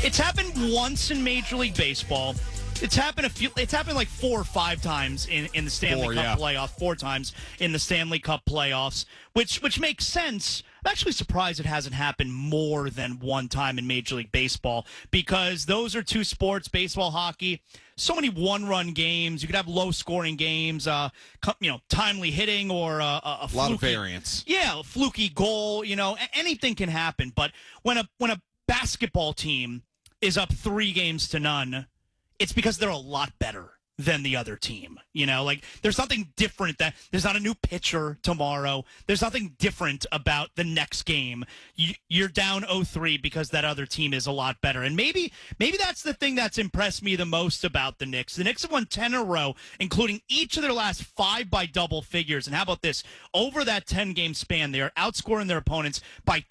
It's happened once in Major League Baseball. It's happened like 4 or 5 times in the Stanley Cup playoffs. 4 times in the Stanley Cup playoffs, which makes sense. I'm actually surprised it hasn't happened more than one time in Major League Baseball, because those are two sports, baseball, hockey. So many one-run games. You could have low-scoring games, timely hitting, or a fluky, lot of variance. Yeah, a fluky goal. Anything can happen. But when a basketball team is up 3-0, it's because they're a lot better than the other team. There's something different. That there's not a new pitcher tomorrow. There's nothing different about the next game. You're down 0-3 because that other team is a lot better. And maybe that's the thing that's impressed me the most about the Knicks. The Knicks have won 10 in a row, including each of their last 5 by double figures. And how about this? Over that 10-game span, they are outscoring their opponents by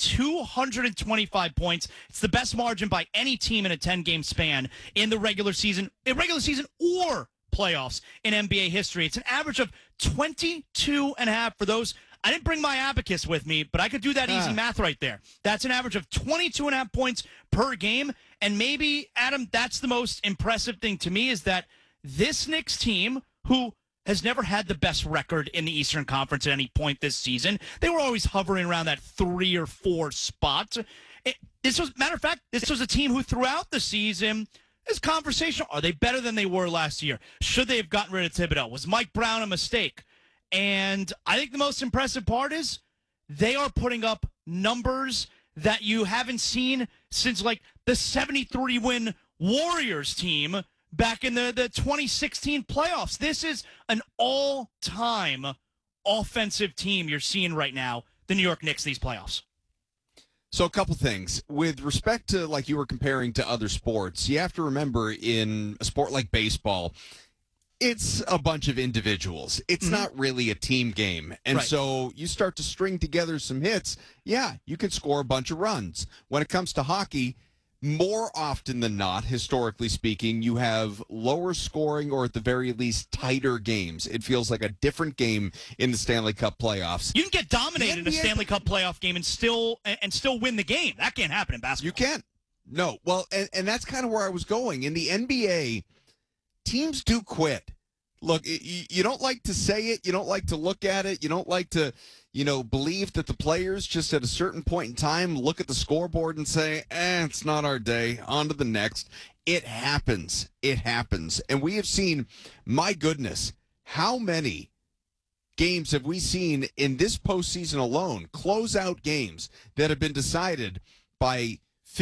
225 points. It's the best margin by any team in a 10-game span in the regular season or playoffs in NBA history. It's an average of 22.5 for those. I didn't bring my abacus with me, but I could do that easy math right there. That's an average of 22.5 points per game. And maybe, Adam, that's the most impressive thing to me, is that this Knicks team, who has never had the best record in the Eastern Conference at any point this season, they were always hovering around that 3 or 4 spot. Matter of fact, this was a team who throughout the season is conversational. Are they better than they were last year? Should they have gotten rid of Thibodeau? Was Mike Brown a mistake? And I think the most impressive part is they are putting up numbers that you haven't seen since like the 73-win Warriors team back in the 2016 playoffs. This is an all-time offensive team you're seeing right now, the New York Knicks, these playoffs. So a couple things. With respect to, like you were comparing to other sports, you have to remember in a sport like baseball, it's a bunch of individuals. It's not really a team game. And Right. So you start to string together some hits. Yeah, you can score a bunch of runs. When it comes to hockey, more often than not, historically speaking, you have lower scoring, or at the very least tighter games. It feels like a different game in the Stanley Cup playoffs. You can get dominated in a Stanley Cup playoff game and still win the game. That can't happen in basketball. You can't. No. Well, and that's kind of where I was going. In the NBA, teams do quit. Look, you don't like to say it. You don't like to look at it. You don't like to, believe that the players just at a certain point in time look at the scoreboard and say, it's not our day. On to the next. It happens. It happens. And we have seen, my goodness, how many games have we seen in this postseason alone, closeout games that have been decided by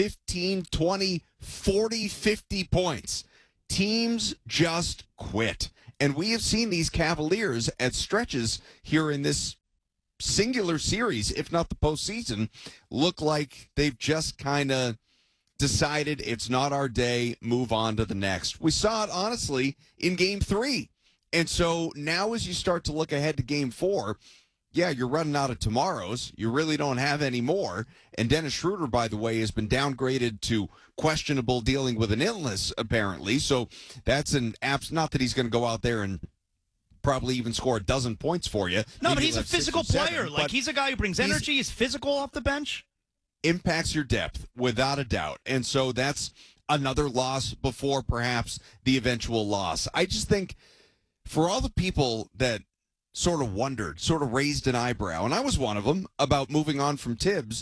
15, 20, 40, 50 points. Teams just quit. And we have seen these Cavaliers at stretches here in this singular series, if not the postseason, look like they've just kind of decided it's not our day, move on to the next. We saw it, honestly, in Game 3. And so now as you start to look ahead to Game 4, yeah, you're running out of tomorrows. You really don't have any more. And Dennis Schroeder, by the way, has been downgraded to questionable, dealing with an illness, apparently. So that's an abs. Not that he's going to go out there and probably even score a dozen points for you. No, Maybe but he's a like 6 or physical 7, player. but He's a guy who brings energy. He's physical off the bench. impacts your depth, without a doubt. And so that's another loss before perhaps the eventual loss. I just think for all the people that sort of wondered, sort of raised an eyebrow, and I was one of them, about moving on from Tibbs,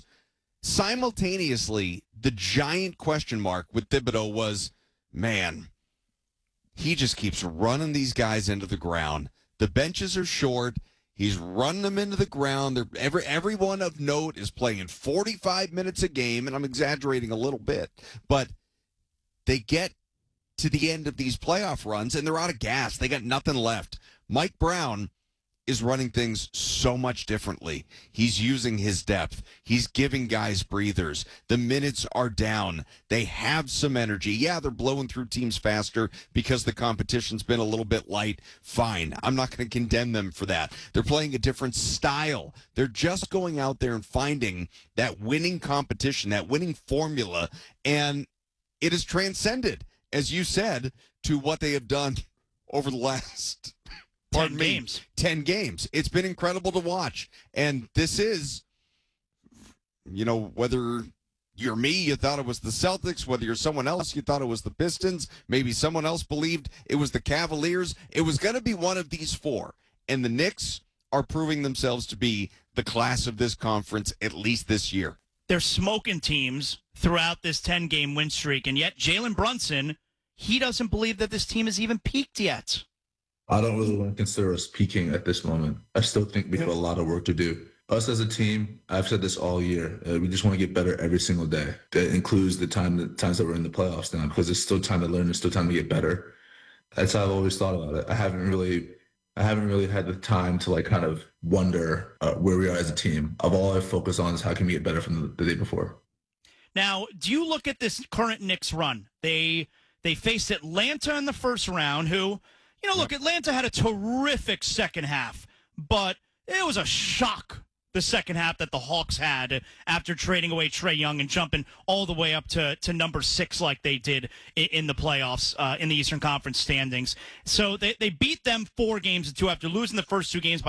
simultaneously, the giant question mark with Thibodeau was, man, he just keeps running these guys into the ground. The benches are short. He's running them into the ground. Everyone of note is playing 45 minutes a game, and I'm exaggerating a little bit, but they get to the end of these playoff runs, and they're out of gas. They got nothing left. Mike Brown is running things so much differently. He's using his depth. He's giving guys breathers. The minutes are down. They have some energy. Yeah, they're blowing through teams faster because the competition's been a little bit light. Fine. I'm not going to condemn them for that. They're playing a different style. They're just going out there and finding that winning competition, that winning formula, and it has transcended, as you said, to what they have done over the last 10 games. It's been incredible to watch. And this is, whether you're me, you thought it was the Celtics. Whether you're someone else, you thought it was the Pistons. Maybe someone else believed it was the Cavaliers. It was going to be one of these four. And the Knicks are proving themselves to be the class of this conference, at least this year. They're smoking teams throughout this 10-game win streak, and yet Jalen Brunson, he doesn't believe that this team has even peaked yet. I don't really want to consider us peaking at this moment. I still think we have a lot of work to do. Us as a team, I've said this all year, we just want to get better every single day. That includes the times that we're in the playoffs now, because it's still time to learn, it's still time to get better. That's how I've always thought about it. I haven't really had the time to kind of wonder where we are as a team. All I focus on is how can we get better from the day before. Now, do you look at this current Knicks run? They faced Atlanta in the first round, who, look, Atlanta had a terrific second half, but it was a shock the second half that the Hawks had after trading away Trae Young and jumping all the way up to number 6 like they did in the playoffs in the Eastern Conference standings. So they beat them 4 games to 2 after losing the first 2 games by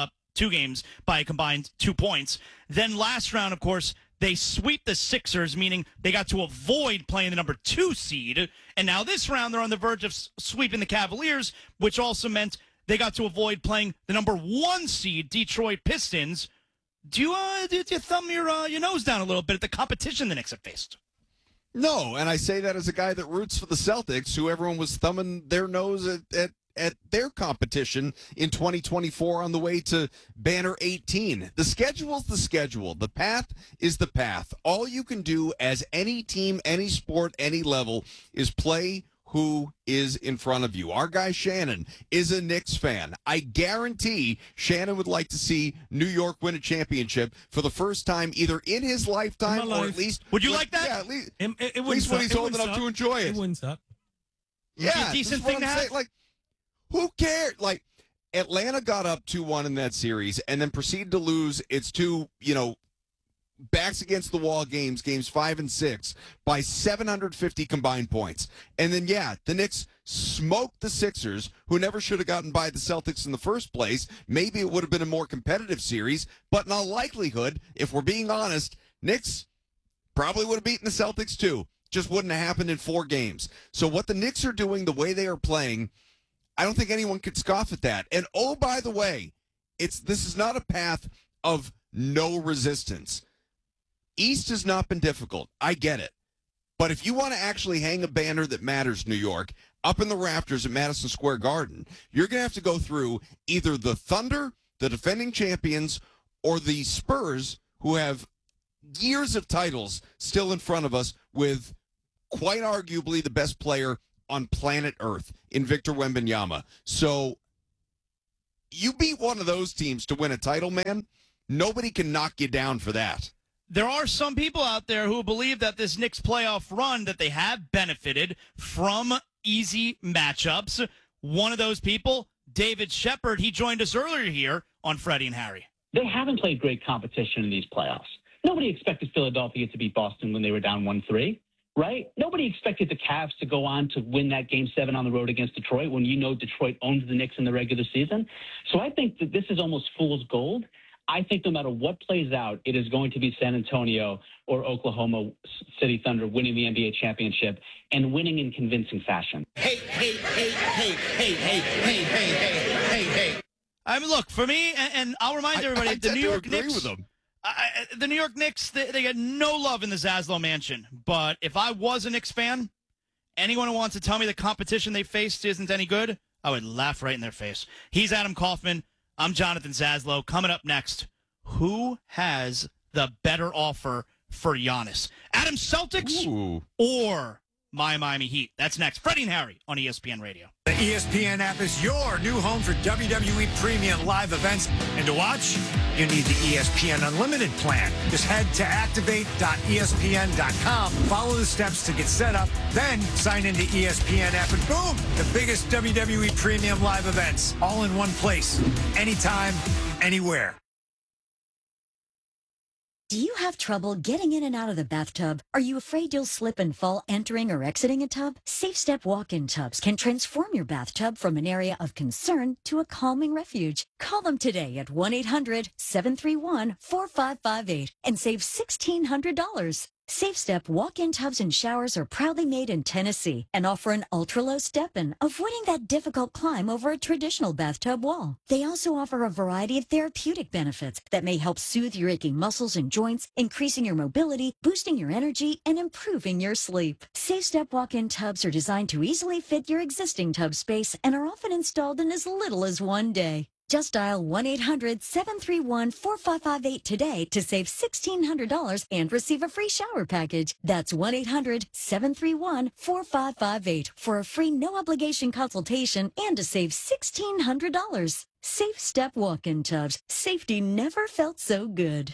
a combined 2 points. Then last round, of course, they sweep the Sixers, meaning they got to avoid playing the number 2 seed. And now this round, they're on the verge of sweeping the Cavaliers, which also meant they got to avoid playing the number 1 seed, Detroit Pistons. Do you thumb your nose down a little bit at the competition the Knicks have faced? No, and I say that as a guy that roots for the Celtics, who everyone was thumbing their nose at their competition in 2024 on the way to Banner 18. The schedule's the schedule. The path is the path. All you can do as any team, any sport, any level is play who is in front of you. Our guy Shannon is a Knicks fan. I guarantee Shannon would like to see New York win a championship for the first time either in his lifetime or at least... Would you like that? Yeah, at least, it when he's old enough to enjoy it. It wouldn't suck. Yeah, a decent thing to have. Like, who cares? Like, Atlanta got up 2-1 in that series and then proceeded to lose its 2, backs against the wall games 5 and 6, by 750 combined points. And then, the Knicks smoked the Sixers, who never should have gotten by the Celtics in the first place. Maybe it would have been a more competitive series, but in all likelihood, if we're being honest, Knicks probably would have beaten the Celtics too. Just wouldn't have happened in 4 games. So what the Knicks are doing, the way they are playing, I don't think anyone could scoff at that. And oh, by the way, this is not a path of no resistance. East has not been difficult. I get it. But if you want to actually hang a banner that matters, New York, up in the rafters at Madison Square Garden, you're going to have to go through either the Thunder, the defending champions, or the Spurs, who have years of titles still in front of us with quite arguably the best player on planet Earth in Victor Wembanyama. So you beat one of those teams to win a title, man. Nobody can knock you down for that. There are some people out there who believe that this Knicks playoff run, that they have benefited from easy matchups. One of those people, David Shepard, he joined us earlier here on Freddie and Harry. They haven't played great competition in these playoffs. Nobody expected Philadelphia to beat Boston when they were down 1-3, right? Nobody expected the Cavs to go on to win that Game 7 on the road against Detroit when Detroit owns the Knicks in the regular season. So I think that this is almost fool's gold. I think no matter what plays out, it is going to be San Antonio or Oklahoma City Thunder winning the NBA championship and winning in convincing fashion. Hey. I mean, look, for me, and I'll remind everybody, the New York Knicks. With them. The New York Knicks, they get no love in the Zaslow Mansion. But if I was a Knicks fan, anyone who wants to tell me the competition they faced isn't any good, I would laugh right in their face. He's Adam Kaufman. I'm Jonathan Zaslow. Coming up next, who has the better offer for Giannis? Adam, Celtics or my Miami Heat? That's next. Freddie and Harry on ESPN Radio. The ESPN app is your new home for WWE premium live events. And to watch, you need the ESPN Unlimited plan. Just head to activate.espn.com. Follow the steps to get set up. Then sign into ESPN app and boom, the biggest WWE premium live events all in one place. Anytime, anywhere. Do you have trouble getting in and out of the bathtub? Are you afraid you'll slip and fall entering or exiting a tub? Safe Step walk-in tubs can transform your bathtub from an area of concern to a calming refuge. Call them today at 1-800-731-4558 and save $1,600. SafeStep walk-in tubs and showers are proudly made in Tennessee and offer an ultra-low step-in, avoiding that difficult climb over a traditional bathtub wall. They also offer a variety of therapeutic benefits that may help soothe your aching muscles and joints, increasing your mobility, boosting your energy, and improving your sleep. SafeStep walk-in tubs are designed to easily fit your existing tub space and are often installed in as little as one day. Just dial 1-800-731-4558 today to save $1,600 and receive a free shower package. That's 1-800-731-4558 for a free no-obligation consultation and to save $1,600. SafeStep walk-in tubs. Safety never felt so good.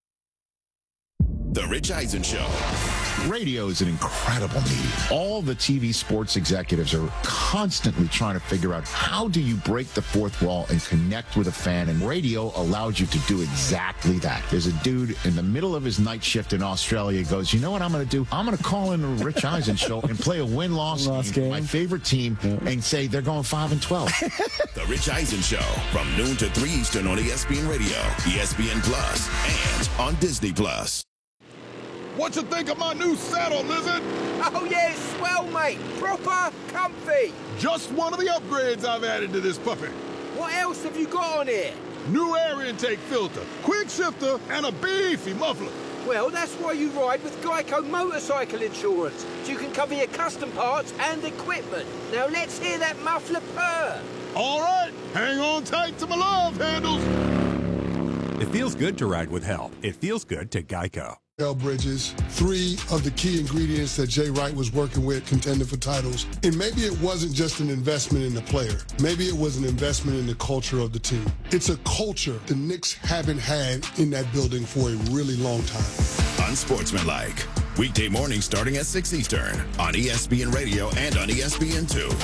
The Rich Eisen Show. Radio is an incredible medium. All the TV sports executives are constantly trying to figure out how do you break the fourth wall and connect with a fan, and radio allows you to do exactly that. There's a dude in the middle of his night shift in Australia goes, you know what I'm going to do? I'm going to call in the Rich Eisen Show and play a win-loss game, my favorite team, and say they're going 5-12. The Rich Eisen Show from noon to 3 Eastern on ESPN Radio, ESPN Plus, and on Disney Plus. What you think of my new saddle, Lizard? Oh, yeah, it's swell, mate. Proper comfy. Just one of the upgrades I've added to this puppy. What else have you got on here? New air intake filter, quick shifter, and a beefy muffler. Well, that's why you ride with Geico Motorcycle Insurance. So you can cover your custom parts and equipment. Now let's hear that muffler purr. All right, hang on tight to my love handles. It feels good to ride with help. It feels good to Geico. Bridges, 3 of the key ingredients that Jay Wright was working with contending for titles. And maybe it wasn't just an investment in the player. Maybe it was an investment in the culture of the team. It's a culture the Knicks haven't had in that building for a really long time. Unsportsmanlike. Weekday mornings starting at 6 Eastern on ESPN Radio and on ESPN2.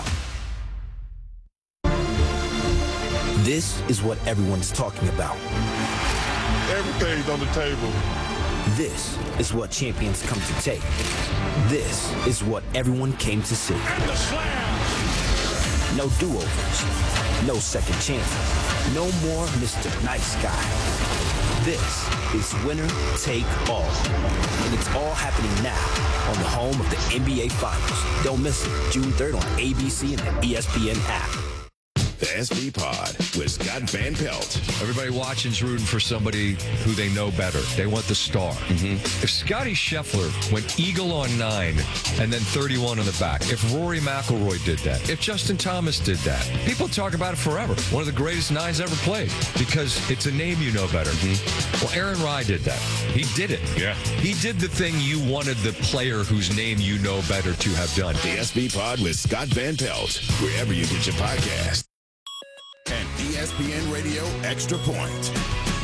This is what everyone's talking about. Everything's on the table. This is what champions come to take. This is what everyone came to see. And the slam! No do-overs. No second chances. No more Mr. Nice Guy. This is winner take all. And it's all happening now on the home of the NBA Finals. Don't miss it. June 3rd on ABC and the ESPN app. The SB Pod with Scott Van Pelt. Everybody watching's rooting for somebody who they know better. They want the star. If Scotty Scheffler went eagle on 9 and then 31 on the back, if Rory McIlroy did that, if Justin Thomas did that, people talk about it forever. One of the greatest 9s ever played because it's a name you know better. Well, Aaron Rye did that. He did it. Yeah. He did the thing you wanted the player whose name you know better to have done. The SB Pod with Scott Van Pelt, wherever you get your podcast. And ESPN Radio Extra Point.